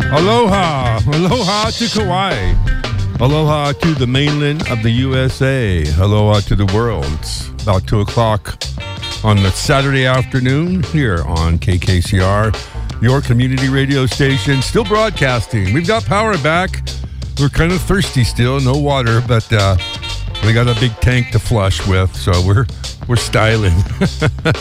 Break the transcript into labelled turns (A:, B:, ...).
A: Aloha. Aloha to Kauai. Aloha to the mainland of the USA. Aloha to the world. It's about 2 o'clock on the Saturday afternoon here on KKCR, your community radio station. Still broadcasting. We've got power back. We're kind of thirsty still. No water, but we got a big tank to flush with, so we're styling.